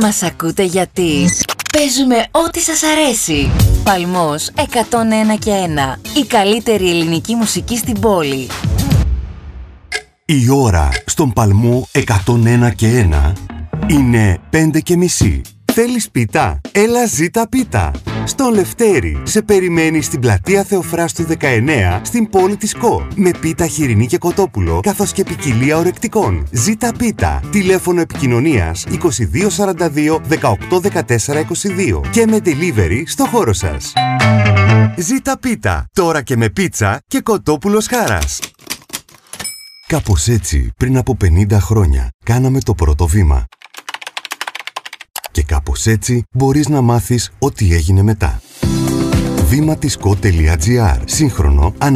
Μας ακούτε γιατί παίζουμε ό,τι σας αρέσει. Παλμός 101 και 1. Η καλύτερη ελληνική μουσική στην πόλη. Η ώρα στον Παλμό 101 και 1 είναι 5:30. Θέλεις πίτα? Έλα ζήτα πίτα. Στον Λευτέρη σε περιμένει στην πλατεία Θεοφράστου 19 στην πόλη της ΚΟ. Με πίτα χοιρινή και κοτόπουλο καθώς και ποικιλία ορεκτικών. Ζήτα πίτα. Τηλέφωνο επικοινωνίας 2242 18 14 22 και με delivery στο χώρο σας. Ζήτα πίτα. Τώρα και με πίτσα και κοτόπουλος χάρας. Κάπως έτσι, πριν από 50 χρόνια, κάναμε το πρώτο βήμα. Και κάπως έτσι μπορείς να μάθεις ό,τι έγινε μετά. Βήματισκο.gr. Σύγχρονο,